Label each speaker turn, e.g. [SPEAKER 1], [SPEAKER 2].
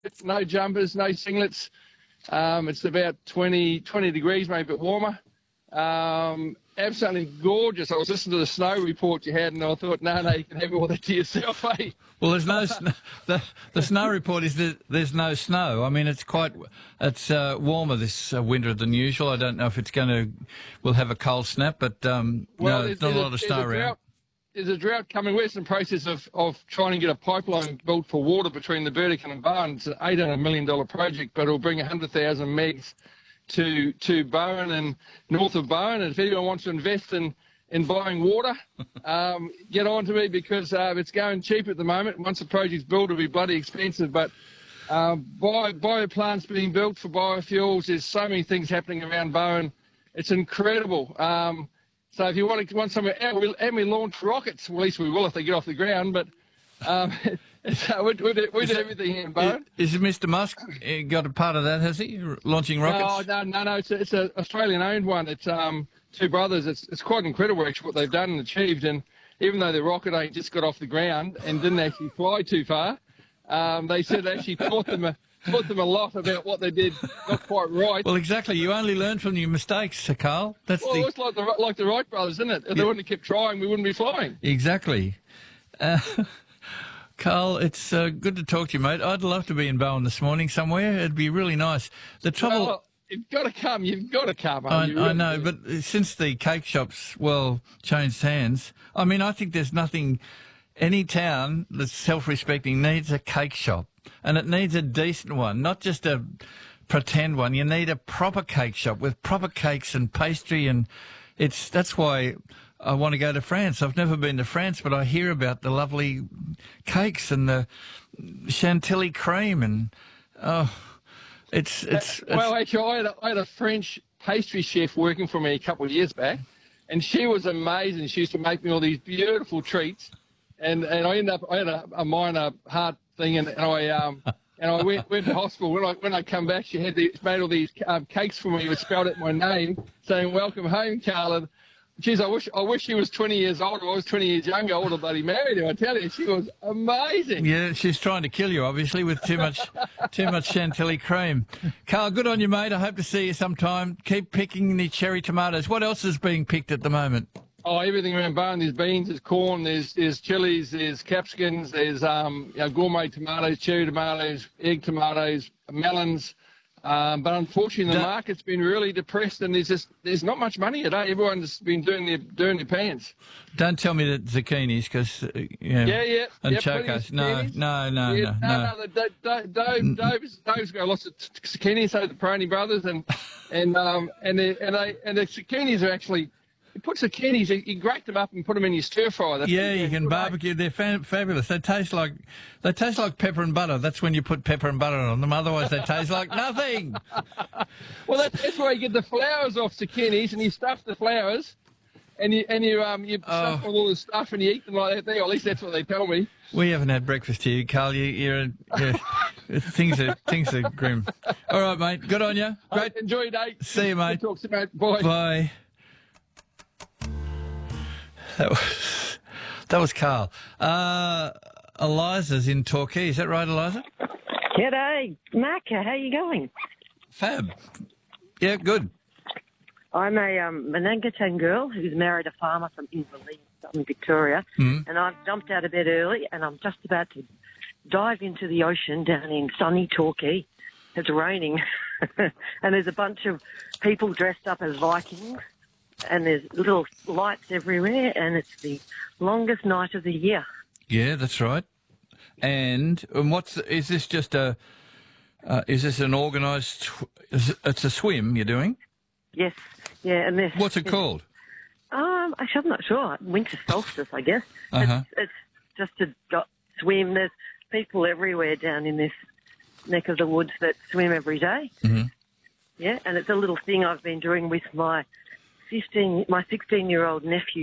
[SPEAKER 1] no jumpers, no singlets. It's about 20 degrees, maybe a bit warmer. Absolutely gorgeous. I was listening to the snow report you had, and I thought, no, you can have all that to yourself, eh?
[SPEAKER 2] Well, there's no the snow report is that there's no snow. I mean, it's warmer this winter than usual. I don't know if we'll have a cold snap, but no, there's not a lot of snow around.
[SPEAKER 1] There's a drought coming. We're in the process of trying to get a pipeline built for water between the Burdekin and Bowen. It's an $800 million project, but it'll bring 100,000 megs to Bowen and north of Bowen. And if anyone wants to invest in buying water, get on to me, because it's going cheap at the moment. Once the project's built, it'll be bloody expensive. But bioplants being built for biofuels, there's so many things happening around Bowen. It's incredible. So if you want somewhere, and we launch rockets, well, at least we will if they get off the ground. But so we do everything here in Bowen.
[SPEAKER 2] Is Mr. Musk got a part of that, has he, launching rockets?
[SPEAKER 1] No. It's an Australian-owned one. It's two brothers. It's quite incredible, actually, what they've done and achieved. And even though the rocket ain't just got off the ground and didn't actually fly too far, they said it actually taught them a lot about what they did not quite right.
[SPEAKER 2] Well, exactly. You only learn from your mistakes, Carl.
[SPEAKER 1] It's like the Wright brothers, isn't it? If they wouldn't have kept trying, we wouldn't be flying.
[SPEAKER 2] Exactly. Carl, it's good to talk to you, mate. I'd love to be in Bowen this morning somewhere. It'd be really nice. The trouble...
[SPEAKER 1] Well, you've got to come.
[SPEAKER 2] I know, but since the cake shops, changed hands, I mean, I think there's nothing... Any town that's self-respecting needs a cake shop, and it needs a decent one, not just a pretend one. You need a proper cake shop with proper cakes and pastry, and that's why I want to go to France. I've never been to France, but I hear about the lovely cakes and the chantilly cream, and
[SPEAKER 1] Well, actually, I had a French pastry chef working for me a couple of years back, and she was amazing. She used to make me all these beautiful treats, and I had a minor heart thing, and I went to hospital. When I come back, she made all these cakes for me, which spelled out my name, saying "Welcome home, Carl." Geez, I wish she was 20 years older. I was 20 years younger. I would have bloody married her. I tell you, she was amazing.
[SPEAKER 2] Yeah, she's trying to kill you, obviously, with too much chantilly cream. Carl, good on you, mate. I hope to see you sometime. Keep picking the cherry tomatoes. What else is being picked at the moment?
[SPEAKER 1] Oh, everything around Bowen. There's beans, there's corn, there's chilies, there's capsicums, there's gourmet tomatoes, cherry tomatoes, egg tomatoes, melons. But unfortunately, the market's been really depressed, and there's not much money today. Everyone's been doing their pants.
[SPEAKER 2] Don't tell me that zucchinis, because
[SPEAKER 1] yeah,
[SPEAKER 2] and chocos. No.
[SPEAKER 1] Dave's got lots of zucchinis. So the Peroni brothers, and the zucchinis are actually. You put zucchinis, you grate them up and put them in your stir fry.
[SPEAKER 2] You can barbecue. They're fabulous. They taste like pepper and butter. That's when you put pepper and butter on them. Otherwise, they taste like nothing.
[SPEAKER 1] Well, that's why you get the flowers off zucchinis, and you stuff the flowers, and you stuff all the stuff, and you eat them like that. Or at least that's what they tell me.
[SPEAKER 2] We haven't had breakfast here, Carl. Things are grim. All right, mate. Good on you. Great.
[SPEAKER 1] Enjoy your day.
[SPEAKER 2] See you, mate.
[SPEAKER 1] Talk to you, mate. Bye.
[SPEAKER 2] Bye. That was Carl. Eliza's in Torquay. Is that right, Eliza?
[SPEAKER 3] G'day, Mac. How you going?
[SPEAKER 2] Fab. Yeah, good.
[SPEAKER 3] I'm a Manangatang girl who's married a farmer from Inverleigh, in Victoria, and I've jumped out of bed early, and I'm just about to dive into the ocean down in sunny Torquay. It's raining, and there's a bunch of people dressed up as Vikings. And there's little lights everywhere, and it's the longest night of the year.
[SPEAKER 2] Yeah, that's right. And is this just is this an organised? It's a swim you're doing?
[SPEAKER 3] Yes, yeah. And
[SPEAKER 2] what's it called?
[SPEAKER 3] Actually, I'm not sure. Winter solstice, I guess. It's just a swim. There's people everywhere down in this neck of the woods that swim every day. Mm-hmm. Yeah, and it's a little thing I've been doing with my 16-year-old nephew